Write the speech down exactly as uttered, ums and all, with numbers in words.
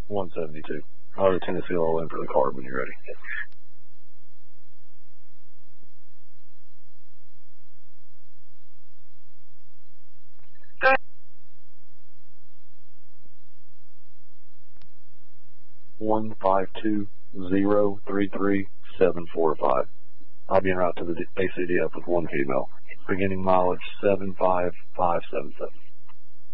one seventy-two. I'll go Tennessee all in for the card when you're ready. One five two zero three three seven four five. I'll be en route to the A C D F with one female. Beginning mileage seven five five seven seven.